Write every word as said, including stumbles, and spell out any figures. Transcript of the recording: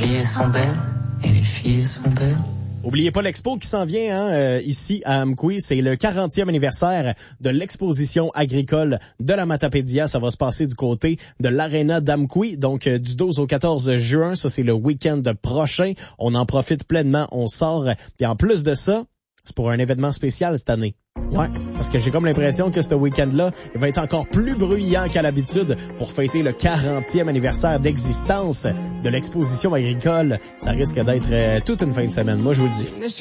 filles sont belles, et les filles sont belles. Oubliez pas l'expo qui s'en vient hein, euh, ici à Amqui. C'est le quarantième anniversaire de l'exposition agricole de la Matapédia. Ça va se passer du côté de l'aréna d'Amqui. Donc, euh, du douze au quatorze juin, ça c'est le week-end prochain. On en profite pleinement, on sort. Et en plus de ça, c'est pour un événement spécial cette année. Ouais, parce que j'ai comme l'impression que ce week-end-là, il va être encore plus bruyant qu'à l'habitude pour fêter le quarantième anniversaire d'existence de l'exposition agricole. Ça risque d'être euh, toute une fin de semaine, moi je vous le dis.